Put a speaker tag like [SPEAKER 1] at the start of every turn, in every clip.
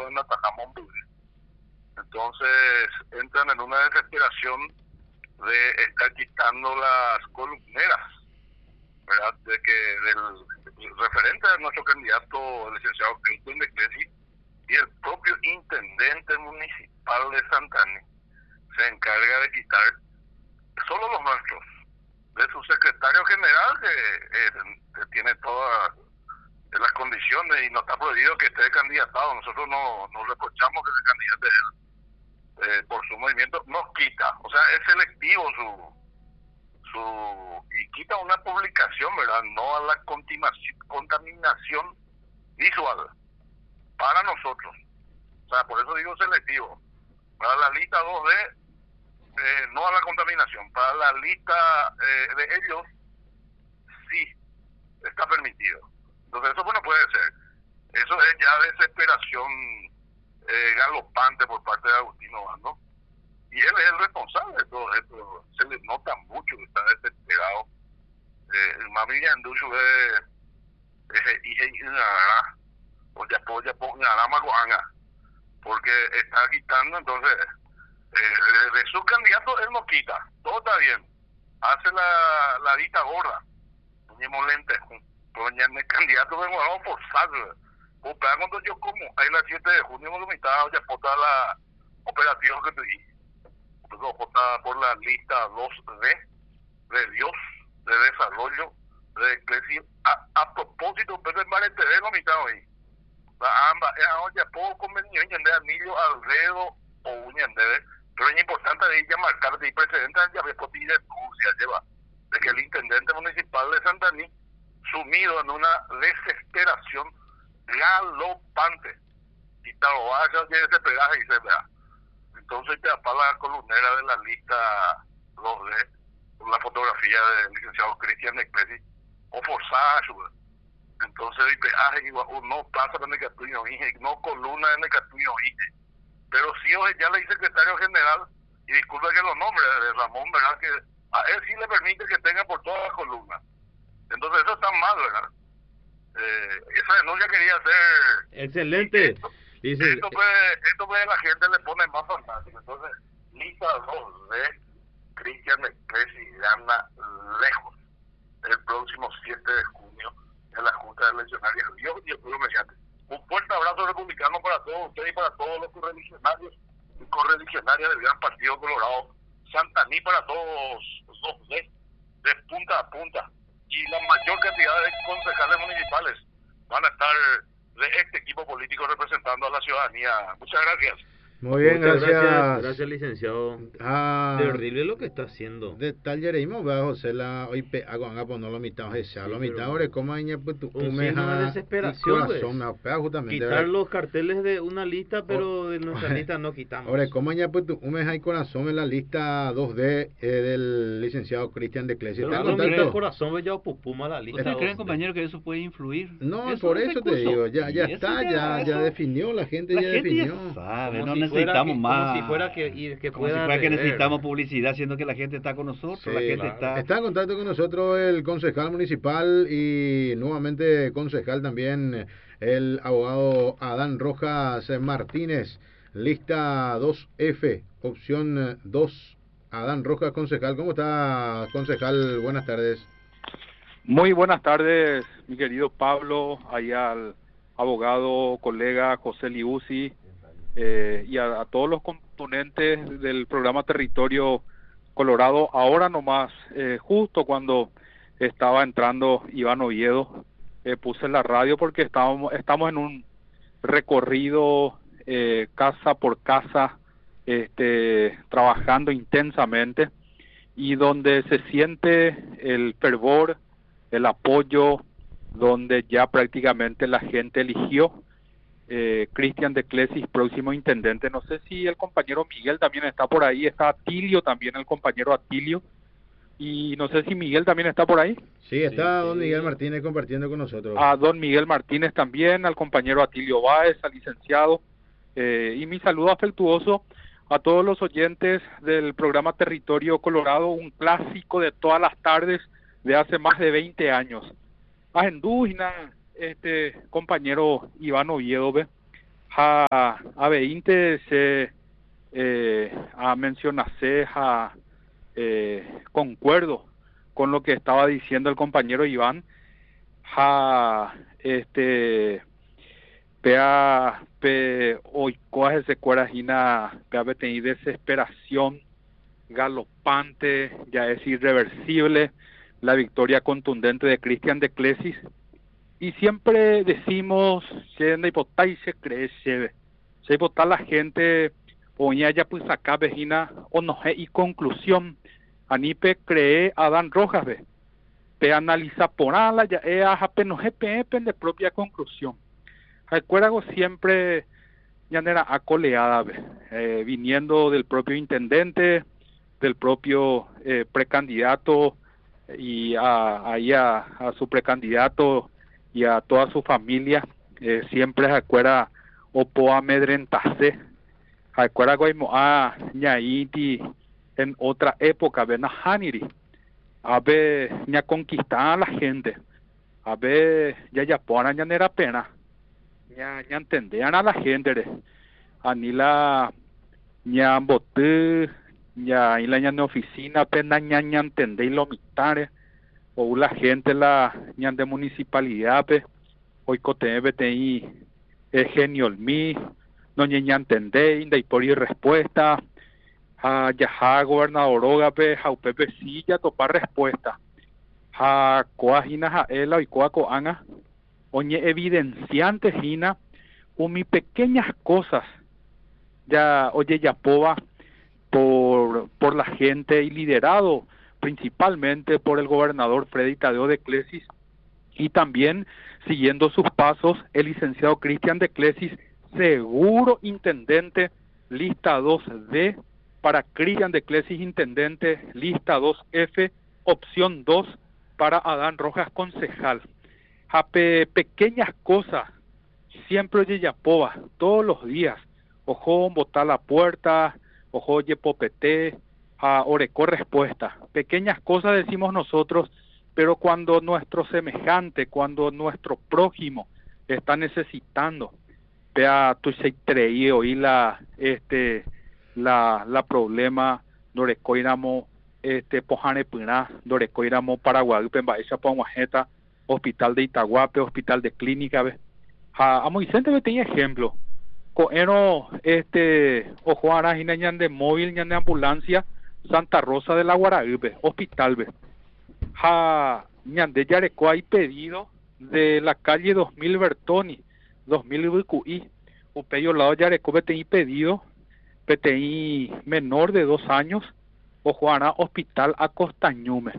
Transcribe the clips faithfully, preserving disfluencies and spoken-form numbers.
[SPEAKER 1] en Atajamón. Entonces entran en una desesperación de estar quitando las columneras, ¿verdad? De que del referente a nuestro candidato, el licenciado Cristian de Clesi, y el propio intendente municipal de Santani se encarga de quitar solo los nuestros, de su secretario general, que, eh, que tiene todas las condiciones y no está prohibido que esté candidatado. Nosotros no, no reprochamos que se candidate él. Eh, por su movimiento, nos quita, o sea, es selectivo su su y quita una publicación, ¿verdad? No a la contaminación visual para nosotros, o sea, por eso digo selectivo. Para la lista dos D, eh, no a la contaminación. Para la lista eh, de ellos, sí está permitido. Entonces eso bueno puede ser. Eso es ya desesperación Eh, galopante por parte de Agustino Bando, y él es el responsable de todo esto. Se le nota mucho que está desesperado. Eh, el mami ya anduvo de dije o ya puedo ya pongo porque está quitando. Entonces eh, de su candidato él no quita, todo está bien, hace la la vista gorda, ponemos lentes, ponemos el candidato vengo a forzar. O para cuando yo como, ahí la siete de junio me lo mitad, ya por la operación que te di. Entonces, por la lista dos D de Dios, de desarrollo, de iglesia, a, a propósito, pero en Mare T V lo mitad hoy. La ambas, ya puedo convenir en de anillo al dedo o uña en dedo, pero es importante de ella marcar de precedente ya ve por ti de denuncia lleva, de que el intendente municipal de Santaní, sumido en una desesperación galopante, y te lo vaya de ese pegaje y se vea. Entonces te apala la columnera de la lista dos D, la fotografía del licenciado Cristian de Clesi, o forzada, entonces el pegaje igual, no pasa en el Catuño Ige, no columna en el Catuño Ige, pero sí ya le dice secretario general, y disculpe que los nombres de Ramón, ¿verdad? Que a él sí le permite que tenga por todas las columnas. Entonces eso está mal, ¿verdad? Eh, esa denuncia quería hacer
[SPEAKER 2] excelente.
[SPEAKER 1] Esto,
[SPEAKER 2] Dice,
[SPEAKER 1] esto puede, esto puede la gente le pone más fantástico. Entonces, lista dos de Cristian de Clesi gana lejos el próximo siete de junio en la Junta de Eleccionarias. Dios y el pueblo mediante. Un fuerte abrazo republicano para todos ustedes y para todos los correligionarios y correligionarias del Gran Partido Colorado. Santaní para todos los dos de, de punta a punta. Y la mayor cantidad de concejales municipales van a estar de este equipo político representando a la ciudadanía. Muchas gracias.
[SPEAKER 2] Muy bien,
[SPEAKER 3] Muchas
[SPEAKER 2] gracias.
[SPEAKER 3] gracias. Gracias, licenciado.
[SPEAKER 2] Ah,
[SPEAKER 3] Terrible lo que está haciendo.
[SPEAKER 2] De tal Jereimo, va José la hoy pe hago anga por no lo mitad ese, lo mitad ahora como aña pues tu
[SPEAKER 3] un signo de desesperación,
[SPEAKER 2] corazón me apea justamente.
[SPEAKER 3] Quitar los carteles de una lista, pero de nuestra lista no quitamos.
[SPEAKER 2] Ahora como aña pues tu umeja y corazón en la lista dos D eh, del licenciado Cristian de Clesi.
[SPEAKER 3] ¿Está en contacto? Corazón ve ya pupuma la lista.
[SPEAKER 4] ¿Ustedes creen, compañero, que eso puede influir?
[SPEAKER 2] No, eso por eso te digo, ya ya está, ya ya definió la gente,
[SPEAKER 4] la
[SPEAKER 2] ya
[SPEAKER 4] gente
[SPEAKER 2] definió.
[SPEAKER 4] Ya sabe, no
[SPEAKER 3] si
[SPEAKER 4] necesitamos
[SPEAKER 3] que,
[SPEAKER 4] más.
[SPEAKER 3] Como si fuera que, y que
[SPEAKER 4] como si
[SPEAKER 3] pueda
[SPEAKER 4] fuera que
[SPEAKER 3] tener.
[SPEAKER 4] necesitamos publicidad, siendo que la gente está con nosotros,
[SPEAKER 2] Sí,
[SPEAKER 4] la gente
[SPEAKER 3] claro.
[SPEAKER 4] está...
[SPEAKER 2] Está en contacto con nosotros el concejal municipal y nuevamente concejal también el abogado Adán Rojas Martínez, lista dos F, opción dos, Adán Rojas, concejal. ¿Cómo está, concejal? Buenas tardes.
[SPEAKER 5] Muy buenas tardes, mi querido Pablo, allá al abogado, colega José Liuzzi, eh, y a, a todos los componentes del programa Territorio Colorado. Ahora nomás, eh, justo cuando estaba entrando Iván Oviedo, eh, puse la radio porque estábamos, estamos en un recorrido eh, casa por casa, este, trabajando intensamente, y donde se siente el fervor, el apoyo, donde ya prácticamente la gente eligió eh, Cristian de Clesi, próximo intendente. No sé si el compañero Miguel también está por ahí, está Atilio también, el compañero Atilio, y no sé si Miguel también está por ahí.
[SPEAKER 2] Sí, está
[SPEAKER 3] Sí,
[SPEAKER 2] don
[SPEAKER 3] sí.
[SPEAKER 2] Miguel Martínez compartiendo con nosotros.
[SPEAKER 5] A don Miguel Martínez también, al compañero Atilio Báez, al licenciado, eh, y mi saludo afectuoso a todos los oyentes del programa Territorio Colorado, un clásico de todas las tardes de hace más de veinte años. A Endúgina, este compañero Iván Oviedo, ¿ve? ha a veinte se eh, a mencionarse a eh, concuerdo con lo que estaba diciendo el compañero Iván, ha este pea pe hoy coge se cuarajina pea tener desesperación galopante, ya es irreversible la victoria contundente de Cristian de Clesis. Y siempre decimos, se y se cree, se se vota la gente, o ya ya pues acá vejina, o no y conclusión, anipe cree Adán Rojas, ve, pe analiza por ala, ya es apenas G P de propia conclusión. Recuerdo siempre, ya era acoleada, ve, eh, viniendo del propio intendente, del propio eh, precandidato, y a, ahí a, a su precandidato y a toda su familia, eh, siempre se acuerda o po amedrentarse, se acuerda como a ñaiti en otra época, ven a Haniri, a ver, ña conquistar a la gente, a ver, ya ya ponen ya no era pena, ña, ña entendían a la gente, de, a ni la, ña boté, ña, y la ña en oficina, pena ña ña entendéis lo mitad, o la gente la ñan de municipalidad pe hoy cote bti eh, genio mi no ña entendé y por ir respuesta a ya gobernador pe jaupe pe sí ya topar respuesta a coajina ja ela y coaco anga oñe evidenciante gina umi pequeñas cosas ya oye ya poba por por la gente y liderado principalmente por el gobernador Freddy Tadeo de Clesis, y también siguiendo sus pasos el licenciado Cristian de Clesis, seguro intendente, lista dos D, para Cristian de Clesis intendente, lista dos F, opción dos para Adán Rojas concejal. A pe pequeñas cosas, siempre oye yapoba, todos los días, ojo botar la puerta, ojo oye popete, a orecó respuesta. Pequeñas cosas decimos nosotros, pero cuando nuestro semejante, cuando nuestro prójimo está necesitando, vea tu se treí hoy la este la la problema dorecoiramo este pojane pina dorecoiramo Paraguay pembaisha pomajeta hospital de Itaguape, hospital de clínica ve a a Moisente ve tenía ejemplo coeno este ojo ara ñan de móvil ñan de ambulancia Santa Rosa de la Guaraíbe, hospital ve. Ja, ñande yareco hay pedido de la calle dos mil Bertoni, dos mil Bicuí, o peyo lado yareco B T I pedido, B T I menor de dos años, o Juana hospital a Costañume.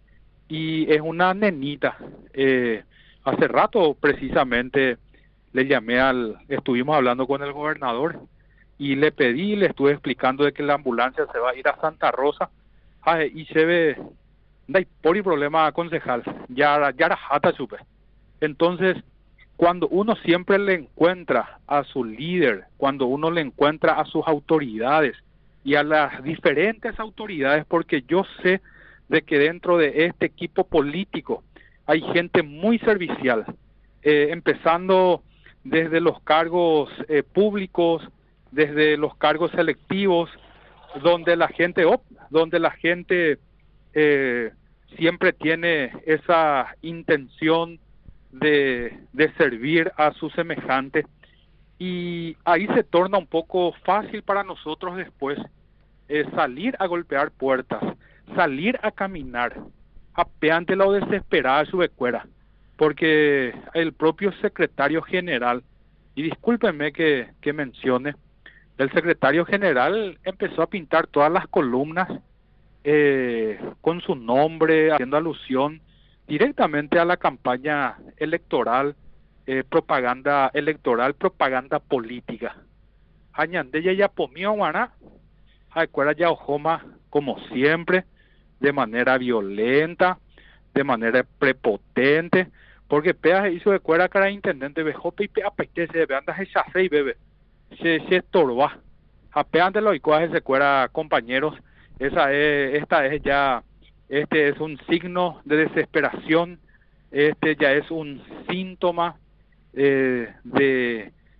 [SPEAKER 5] Y es una nenita, eh, hace rato precisamente le llamé al, estuvimos hablando con el gobernador, y le pedí, le estuve explicando de que la ambulancia se va a ir a Santa Rosa, ay, y se ve, no hay por problema concejal, ya ya jata supe. Entonces, cuando uno siempre le encuentra a su líder, cuando uno le encuentra a sus autoridades y a las diferentes autoridades, porque yo sé de que dentro de este equipo político hay gente muy servicial, eh, empezando desde los cargos eh, públicos, desde los cargos selectivos, donde la gente opta, donde la gente eh, siempre tiene esa intención de, de servir a su semejante, y ahí se torna un poco fácil para nosotros después eh, salir a golpear puertas, salir a caminar, apeante la desesperada de su becuera, porque el propio secretario general, y discúlpenme que, que mencione, el secretario general empezó a pintar todas las columnas eh, con su nombre, haciendo alusión directamente a la campaña electoral, eh, propaganda electoral, propaganda política. Añande ya ya pomió guaná, acuerda ya ojoma como siempre, de manera violenta, de manera prepotente, porque pea hizo de cuera cara intendente bejope y pea peitese de anda se y bebe. Se, se estorba, apeante lo y se cuera compañeros, esa es, esta es ya, este es un signo de desesperación, este ya es un síntoma eh, de,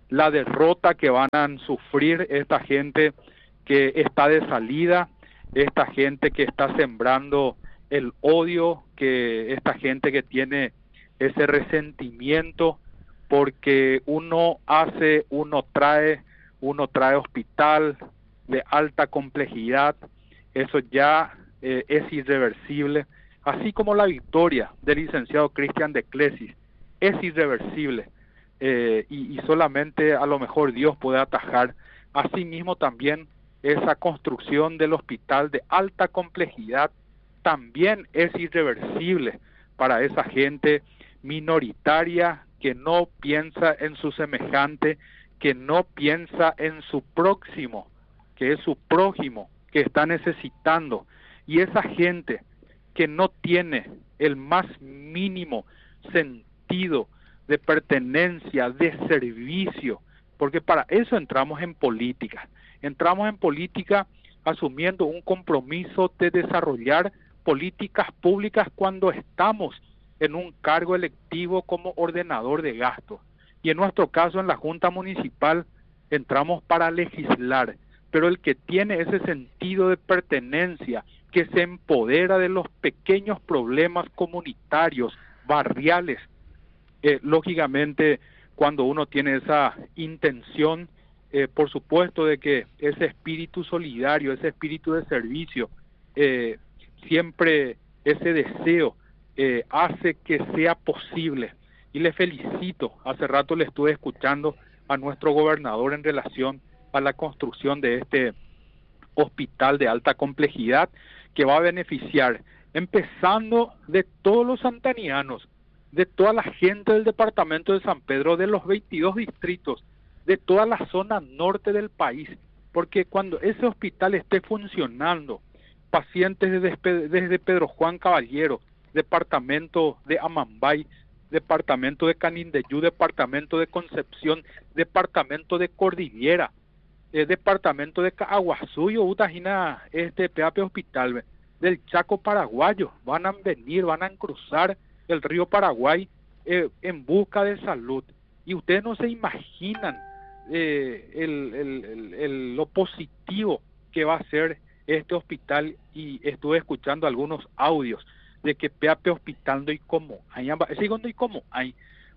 [SPEAKER 5] la derrota que van a sufrir esta gente que está de salida, esta gente que está sembrando el odio, que esta gente que tiene ese resentimiento, porque uno hace, uno trae, uno trae hospital de alta complejidad, eso ya eh, es irreversible, así como la victoria del licenciado Cristian de Clesis es irreversible, eh, y, y solamente a lo mejor Dios puede atajar. Asimismo también esa construcción del hospital de alta complejidad también es irreversible para esa gente minoritaria que no piensa en su semejante, que no piensa en su próximo, que es su prójimo, que está necesitando, y esa gente que no tiene el más mínimo sentido de pertenencia, de servicio, porque para eso entramos en política. Entramos en política asumiendo un compromiso de desarrollar políticas públicas cuando estamos en un cargo electivo como ordenador de gastos. Y en nuestro caso, en la Junta Municipal, entramos para legislar. Pero el que tiene ese sentido de pertenencia, que se empodera de los pequeños problemas comunitarios, barriales, eh, lógicamente, cuando uno tiene esa intención, eh, por supuesto de que ese espíritu solidario, ese espíritu de servicio, eh, siempre ese deseo eh, hace que sea posible. Y le felicito, hace rato le estuve escuchando a nuestro gobernador en relación a la construcción de este hospital de alta complejidad que va a beneficiar, empezando de todos los santanianos, de toda la gente del departamento de San Pedro, de los veintidós distritos, de toda la zona norte del país, porque cuando ese hospital esté funcionando, pacientes desde, desde Pedro Juan Caballero, departamento de Amambay, departamento de Canindeyú, departamento de Concepción, departamento de Cordillera, eh, departamento de Caaguazú, Utajina, este P A P Hospital del Chaco paraguayo, van a venir, van a cruzar el río Paraguay eh, en busca de salud. Y ustedes no se imaginan eh, el, el, el, el, lo positivo que va a ser este hospital, y estuve escuchando algunos audios de que P A P Hospital no hay como, hay no hay como, hay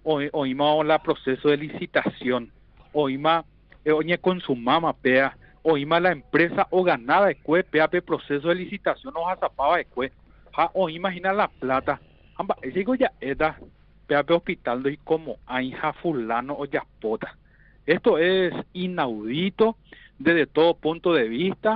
[SPEAKER 5] oímos la proceso de licitación, oímos oye con su mamá pea, oímos la empresa o ganada de cue, P A P proceso de licitación o zapaba de cue, ja o imagina la plata, amba, digo ya era P A P Hospital no hay como, hay ja fulano o ya pota. Esto es inaudito desde todo punto de vista,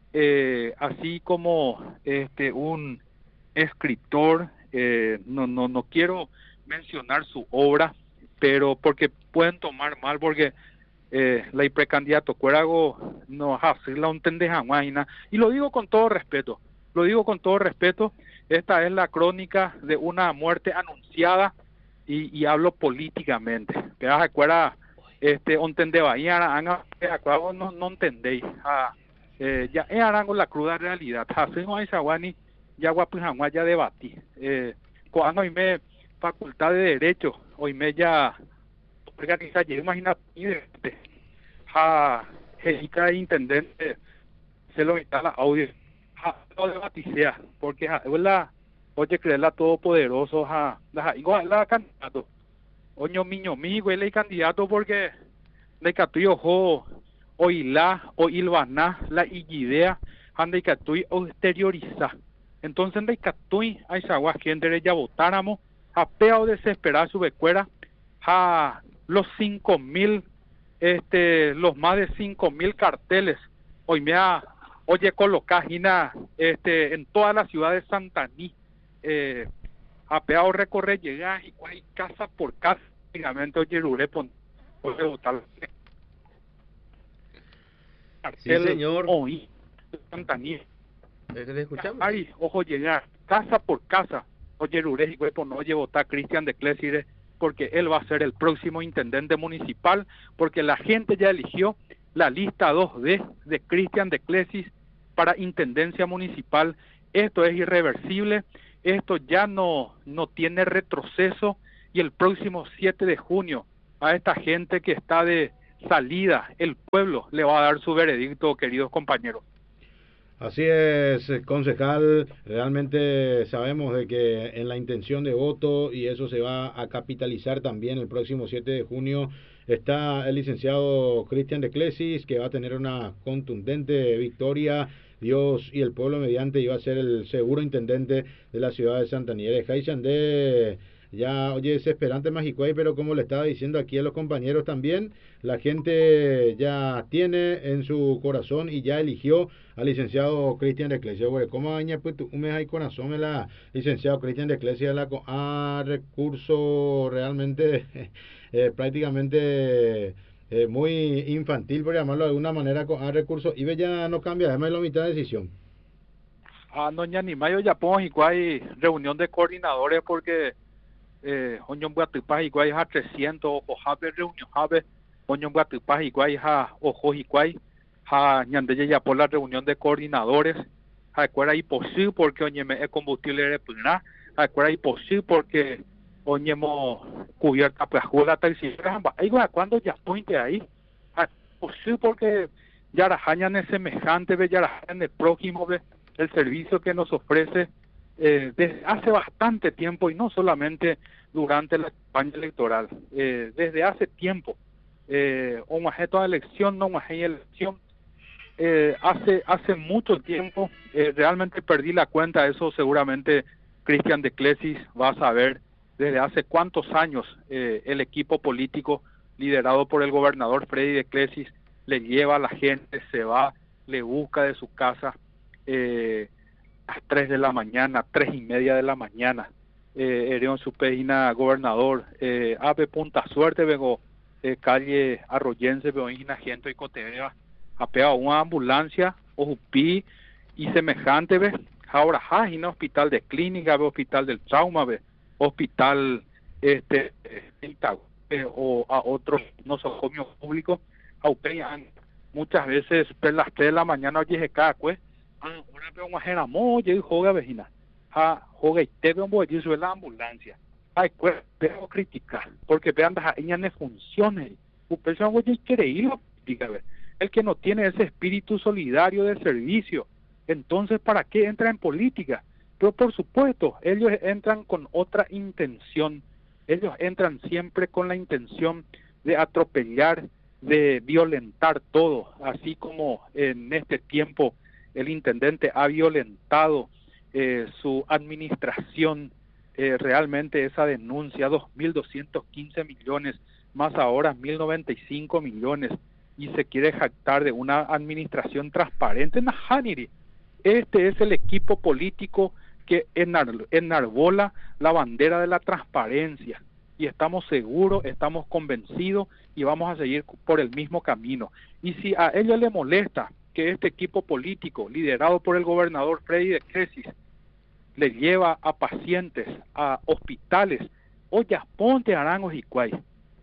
[SPEAKER 5] eh, así como este un escritor, eh, no no no quiero mencionar su obra, pero porque pueden tomar mal, porque eh, la precandidato Cuerago no hace la un tendejamaina, y lo digo con todo respeto, lo digo con todo respeto, esta es la crónica de una muerte anunciada, y, y hablo políticamente, pero recuerda este on tendebahía anga no no entendéis, ah, eh, ya es arango la cruda realidad, hace no hay shawani ya guapujamua ya debatí, eh, cuando hoy me facultad de derecho, hoy me ya organiza, yo imagínate, ja, jerica intendente, se lo instala audio, ja, lo debaticea, porque ja, es la, oye, creerla todopoderoso, ja, la, igual la candidato, oño miño mi, güey, el candidato, porque le catuyo, jo, oíla, oílvana, la idea, ande catuy, o exterioriza. Entonces, de Catuy, hay sagua gente ya votáramos, a peo desesperar su becuera, a los cinco mil, este, los más de cinco mil carteles, hoy me ha, oye, colocajina, este, en toda la ciudad de Santaní, eh, a peo recorrer, llegar y hay casa por casa, prácticamente, oye, Lure, pon, oye, votar.
[SPEAKER 3] Sí, señor.
[SPEAKER 5] Hoy, Santaní.
[SPEAKER 3] ¿Le escuchamos?
[SPEAKER 5] Ay, ojo, llegar casa por casa, oye, Rurej y Cuepo no oye votar Cristian de Cléside, porque él va a ser el próximo intendente municipal, porque la gente ya eligió la lista dos D de Cristian de Clesis para intendencia municipal. Esto es irreversible, esto ya no, no tiene retroceso, y el próximo siete de junio a esta gente que está de salida, el pueblo le va a dar su veredicto, queridos compañeros.
[SPEAKER 2] Así es, eh, concejal, realmente sabemos de que en la intención de voto, y eso se va a capitalizar también el próximo siete de junio, está el licenciado Cristian de Clesis, que va a tener una contundente victoria. Dios y el pueblo mediante iba a ser el seguro intendente de la ciudad de Santa Nieves. Jaichandé, ya, oye, es esperante Majicuay, pero como le estaba diciendo aquí a los compañeros también, la gente ya tiene en su corazón y ya eligió al licenciado Cristian de Clesia. ¿Cómo aña pues tu mes hay corazón el licenciado Cristian de Clesia la a recurso realmente eh, prácticamente eh, muy infantil, por llamarlo de alguna manera, a recurso y ya no cambia, además la mitad de decisión.
[SPEAKER 5] Ah, no, ya ni mayo ya pongo igual reunión de coordinadores porque eh, oñom guatupá igual a trescientos o jabe reunión jabe oñom guatupá igual a ojo igual a ñandeye ya por la reunión de coordinadores a cuera imposible porque oñeme el combustible de pulna a cuera imposible porque oñemo cubierta pues la tercera igual cuando ya pointe ahí a posible porque ya la jañan es semejante ve ya la jañan el prójimo ve el servicio que nos ofrece eh, desde hace bastante tiempo y no solamente durante la campaña electoral, eh, desde hace tiempo, eh, un toda elección, no una elección, eh, hace hace mucho tiempo, eh, realmente perdí la cuenta, eso seguramente Cristian de Clesis va a saber desde hace cuántos años eh, el equipo político liderado por el gobernador Freddy de Clesis le lleva a la gente, se va, le busca de su casa, Eh, a las tres de la mañana, tres y media de la mañana, eh, en su página gobernador, eh, ave punta suerte, vengo, eh, calle Arroyense, veo en gente y cotevea, apea una ambulancia, ojupi y semejante, ve, ahora ja, en hospital de clínica, ve, hospital del trauma, ve, hospital, este, eh, o a otros nosocomios públicos, aupean, muchas veces, per las tres de la mañana, oye, cada pues, ah, una vez una jera moya y joga vecina, ah, joga y te veo un bollo sobre la ambulancia, ay, pues, veo criticar, porque vean, las niñas no funcionan, un persona voy a increíble, el que no tiene ese espíritu solidario de servicio, entonces, ¿para qué entra en política? Pero por supuesto, ellos entran con otra intención, ellos entran siempre con la intención de atropellar, de violentar todo, así como en este tiempo el intendente ha violentado eh, su administración, eh, realmente esa denuncia, dos mil doscientos quince millones, más ahora mil noventa y cinco millones, y se quiere jactar de una administración transparente. Nahaniri, este es el equipo político que enar- enarbola la bandera de la transparencia, y estamos seguros, estamos convencidos, y vamos a seguir por el mismo camino. Y si a ellos les molesta que este equipo político, liderado por el gobernador Freddy de Clesis, le lleva a pacientes a hospitales, ollas ponte Arangos y Cuay.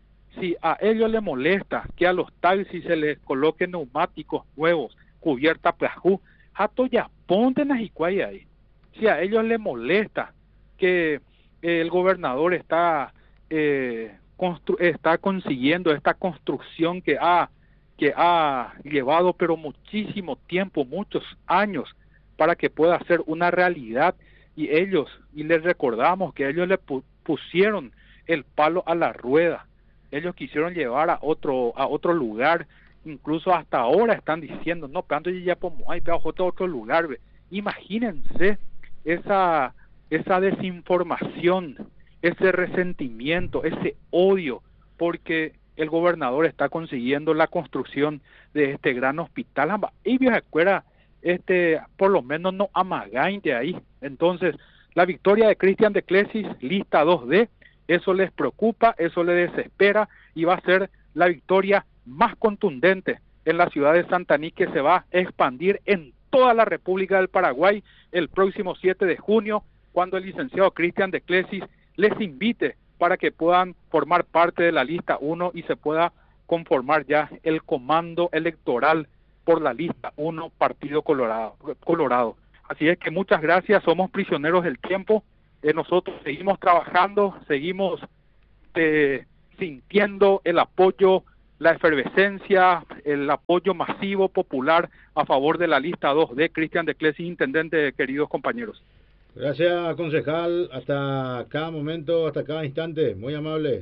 [SPEAKER 5] Si a ellos les molesta que a los taxis se les coloquen neumáticos nuevos, cubierta plajú, jato ya ponte en Ajicuay ahí. Si a ellos les molesta que eh, el gobernador está eh, constru está consiguiendo esta construcción que ha que ha llevado pero muchísimo tiempo, muchos años, para que pueda ser una realidad, y ellos, y les recordamos que ellos le pu pusieron el palo a la rueda, ellos quisieron llevar a otro a otro lugar, incluso hasta ahora están diciendo, no, pero ya como hay pero otro, otro lugar, ve. Imagínense esa, esa desinformación, ese resentimiento, ese odio, porque el gobernador está consiguiendo la construcción de este gran hospital. Y vieja escuela, este, por lo menos no amagain de ahí. Entonces, la victoria de Cristian de Clesis, lista dos D, eso les preocupa, eso les desespera, y va a ser la victoria más contundente en la ciudad de Santaní, que se va a expandir en toda la República del Paraguay el próximo siete de junio, cuando el licenciado Cristian de Clesis les invite para que puedan formar parte de la lista uno y se pueda conformar ya el comando electoral por la lista uno, Partido Colorado. Colorado. Así es que muchas gracias, somos prisioneros del tiempo, eh, nosotros seguimos trabajando, seguimos eh, sintiendo el apoyo la efervescencia, el apoyo masivo, popular a favor de la lista dos de Cristian de Clesis, intendente, queridos compañeros.
[SPEAKER 2] Gracias, concejal. Hasta cada momento, hasta cada instante. Muy amable.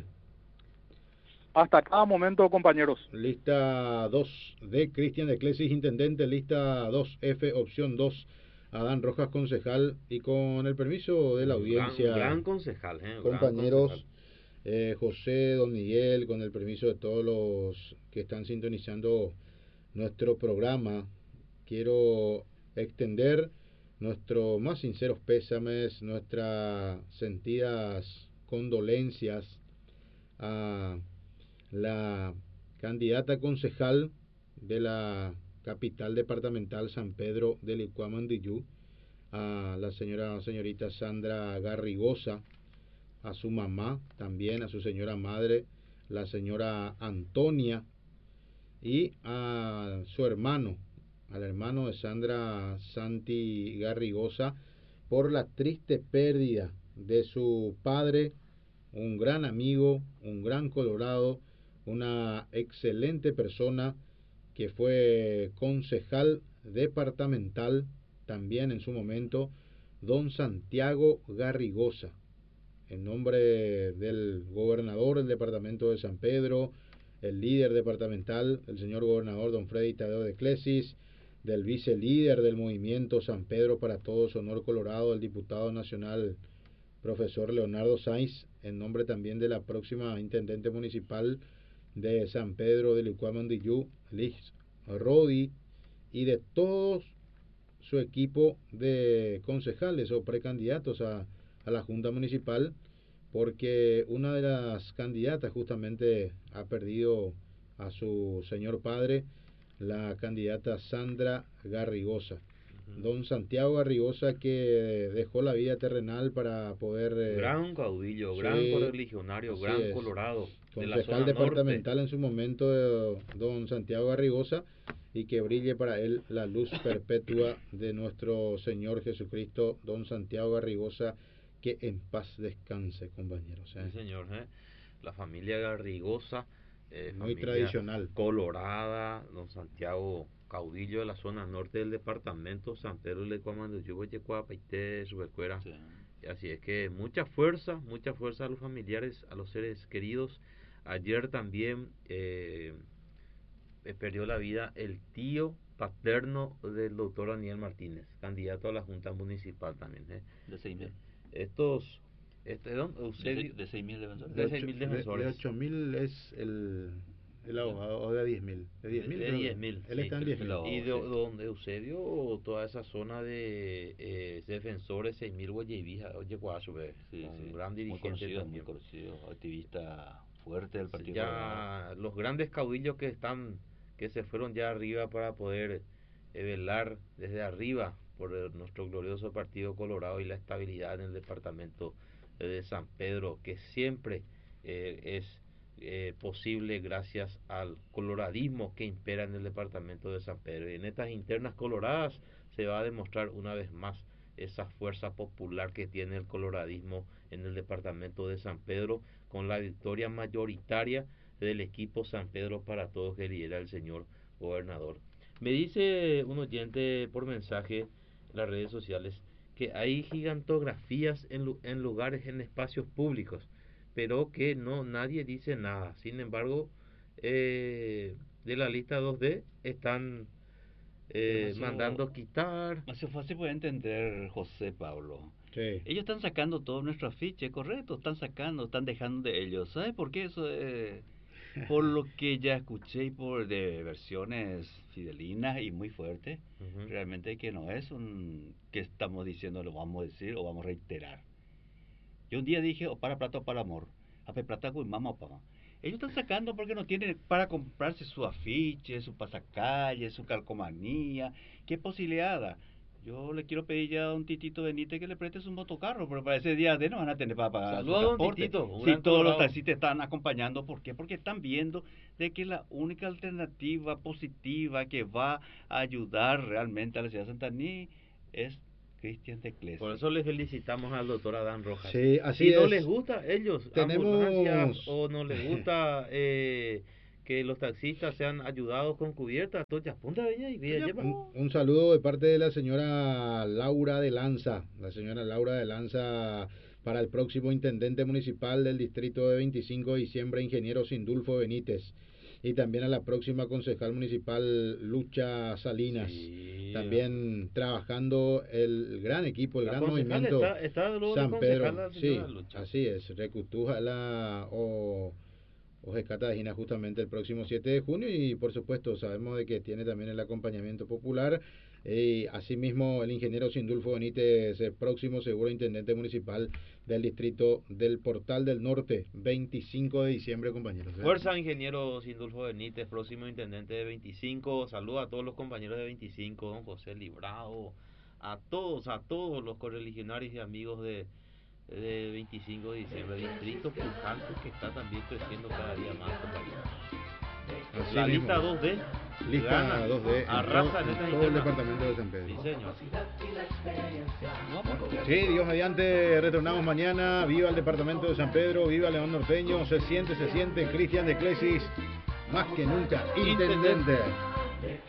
[SPEAKER 5] Hasta cada momento, compañeros.
[SPEAKER 2] Lista dos de Cristian de Clesis, intendente. Lista dos F, opción dos, Adán Rojas, concejal. Y con el permiso de la audiencia,
[SPEAKER 3] Gran, gran concejal, ¿eh?
[SPEAKER 2] compañeros,
[SPEAKER 3] Gran concejal.
[SPEAKER 2] Eh, José, don Miguel, con el permiso de todos los que están sintonizando nuestro programa, quiero extender nuestros más sinceros pésames, nuestras sentidas condolencias a la candidata concejal de la capital departamental San Pedro de Licuamandillú, a la señora señorita Sandra Garrigosa, a su mamá también, a su señora madre, la señora Antonia, y a su hermano, al hermano de Sandra, Santi Garrigosa, por la triste pérdida de su padre, un gran amigo, un gran colorado, una excelente persona que fue concejal departamental también en su momento, don Santiago Garrigosa. En nombre del gobernador del departamento de San Pedro, el líder departamental, el señor gobernador don Freddy Tadeo de Clesis, del vicelíder del movimiento San Pedro para Todos, Honor Colorado, el diputado nacional profesor Leonardo Sáenz, en nombre también de la próxima intendente municipal de San Pedro de Licuamandillú, Liz Rodi, y de todos su equipo de concejales o precandidatos a a la Junta Municipal, porque una de las candidatas justamente ha perdido a su señor padre, la candidata Sandra Garrigosa. Uh-huh. Don Santiago Garrigosa, que dejó la vida terrenal para poder... Eh,
[SPEAKER 3] gran caudillo, sí, gran correligionario, gran es. colorado.
[SPEAKER 2] Concejal departamental norte. En su momento, eh, don Santiago Garrigosa, y que brille para él la luz perpetua de nuestro Señor Jesucristo, don Santiago Garrigosa, que en paz descanse, compañeros. ¿eh?
[SPEAKER 3] Sí, señor. ¿eh? La familia Garrigosa, eh,
[SPEAKER 2] muy
[SPEAKER 3] familia
[SPEAKER 2] tradicional,
[SPEAKER 3] colorada, don Santiago, caudillo de la zona norte del departamento, San Pedro de Licuamandillú, Yecuapaité, Subescuera. Sí. Así es que mucha fuerza, mucha fuerza a los familiares, a los seres queridos. Ayer también eh, perdió la vida el tío paterno del doctor Daniel Martínez, candidato a la Junta Municipal también. ¿eh?
[SPEAKER 4] De seis mil.
[SPEAKER 3] Estos, este, Eusebio,
[SPEAKER 4] de seis mil defensores.
[SPEAKER 3] De seis mil defensores.
[SPEAKER 2] De ocho mil es el, el abogado, o de diez mil. De diez mil.
[SPEAKER 3] De diez mil.
[SPEAKER 2] Él está en diez mil.
[SPEAKER 3] Y de donde Eusebio, toda esa zona de eh, defensores, seis mil Guayevija, oye,
[SPEAKER 4] sí,
[SPEAKER 3] un
[SPEAKER 4] sí.
[SPEAKER 3] gran dirigente.
[SPEAKER 4] Muy conocido,
[SPEAKER 3] también.
[SPEAKER 4] Muy conocido, activista fuerte del partido.
[SPEAKER 3] Ya colorado. Los grandes caudillos que están, que se fueron ya arriba para poder eh, velar desde arriba por el, nuestro glorioso partido colorado y la estabilidad en el departamento de San Pedro, que siempre eh, es eh, posible gracias al coloradismo que impera en el departamento de San Pedro. Y en estas internas coloradas se va a demostrar una vez más esa fuerza popular que tiene el coloradismo en el departamento de San Pedro, con la victoria mayoritaria del equipo San Pedro para Todos que lidera el señor gobernador. Me dice un oyente por mensaje en las redes sociales que hay gigantografías en, en lugares, en espacios públicos, pero que no nadie dice nada. Sin embargo, eh, de la lista dos D están eh, demasiado, mandando quitar.
[SPEAKER 4] No se fácil puede entender, José Pablo.
[SPEAKER 2] Sí.
[SPEAKER 4] Ellos están sacando todo nuestro afiche, correcto, están sacando, están dejando de ellos. ¿Sabe por qué eso es? Por lo que ya escuché y por de versiones fidelinas y muy fuertes, uh-huh. Realmente que no es un que estamos diciendo, lo vamos a decir o vamos a reiterar. Yo un día dije, o para plata o para amor, a plata con mamá o papá. Ellos están sacando porque no tienen para comprarse su afiche, su pasacalle, su calcomanía. ¿Qué posibilidad? Yo le quiero pedir ya a un Titito Benítez que le preste su motocarro, pero para ese día de no van a tener para pagar su transporte.
[SPEAKER 3] Titito,
[SPEAKER 4] si sí, todos los taxistas están acompañando, ¿por qué? Porque están viendo de que la única alternativa positiva que va a ayudar realmente a la ciudad de Santaní es Cristian de Clesis.
[SPEAKER 3] Por eso les felicitamos al doctor Adán Rojas.
[SPEAKER 2] Sí, así
[SPEAKER 3] si
[SPEAKER 2] es.
[SPEAKER 3] no les gusta ellos,
[SPEAKER 2] tenemos
[SPEAKER 3] o no les gusta eh, que los taxistas sean ayudados con cubiertas, todas punta veña y vía lleva.
[SPEAKER 2] Un, un saludo de parte de la señora Laura de Lanza, la señora Laura de Lanza para el próximo intendente municipal del distrito de veinticinco de diciembre, ingeniero Sindulfo Benítez. Y también a la próxima concejal municipal Lucha Salinas. Sí. También trabajando el gran equipo, el la gran movimiento
[SPEAKER 3] está, está
[SPEAKER 2] San Pedro. Sí, Lucha. Así es. Recutuja la o, o Rescata de Gina justamente el próximo siete de junio. Y por supuesto sabemos de que tiene también el acompañamiento popular. Y asimismo el ingeniero Sindulfo Benítez, el próximo seguro intendente municipal del distrito del Portal del Norte, veinticinco de diciembre, compañeros.
[SPEAKER 3] Fuerza, ingeniero Sindulfo Benítez, próximo intendente de veinticinco. Saludos a todos los compañeros de veinticinco, don José Librado, a todos, a todos los correligionarios y amigos de, de veinticinco de diciembre, distrito pujante que está también creciendo cada día más, compañeros.
[SPEAKER 2] Así
[SPEAKER 3] la
[SPEAKER 2] mismo.
[SPEAKER 3] Lista dos D
[SPEAKER 2] Lista
[SPEAKER 3] gana,
[SPEAKER 2] dos D
[SPEAKER 3] arrasa en,
[SPEAKER 2] en
[SPEAKER 3] este
[SPEAKER 2] todo el departamento de San Pedro.
[SPEAKER 3] Sí, señor.
[SPEAKER 2] Sí, Dios mediante, retornamos mañana. Viva el departamento de San Pedro, viva León Norteño, se siente, se siente. Cristian de Clesis, más que nunca, intendente.